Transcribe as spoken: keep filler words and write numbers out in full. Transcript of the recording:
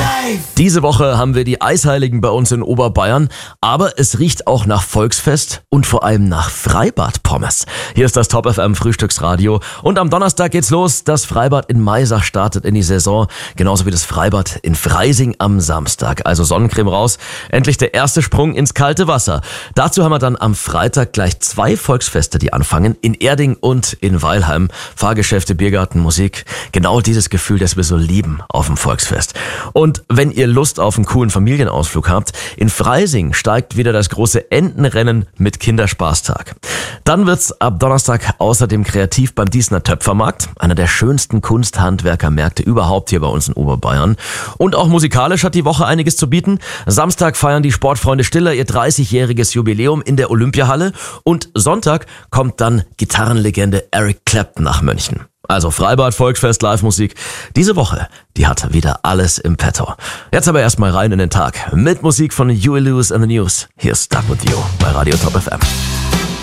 Diese Woche haben wir die Eisheiligen bei uns in Oberbayern, aber es riecht auch nach Volksfest und vor allem nach Freibad-Pommes. Hier ist das Top F M Frühstücksradio und am Donnerstag geht's los. Das Freibad in Maisach startet in die Saison, genauso wie das Freibad in Freising am Samstag. Also Sonnencreme raus, endlich der erste Sprung ins kalte Wasser. Dazu haben wir dann am Freitag gleich zwei Volksfeste, die anfangen, in Erding und in Weilheim. Fahrgeschäfte, Biergarten, Musik, genau dieses Gefühl, das wir so lieben auf dem Volksfest. Und wenn ihr Lust auf einen coolen Familienausflug habt, in Freising steigt wieder das große Entenrennen mit Kinderspaßtag. Dann wird's ab Donnerstag außerdem kreativ beim Diesner Töpfermarkt, einer der schönsten Kunsthandwerkermärkte überhaupt hier bei uns in Oberbayern. Und auch musikalisch hat die Woche einiges zu bieten. Samstag feiern die Sportfreunde Stiller ihr dreißigjähriges Jubiläum in der Olympiahalle und Sonntag kommt dann Gitarrenlegende Eric Clapton nach München. Also Freibad, Volksfest, Live-Musik. Diese Woche, die hat wieder alles im Petto. Jetzt aber erstmal rein in den Tag mit Musik von Huey Lewis and the News. Hier ist Stuck With You bei Radio Top F M.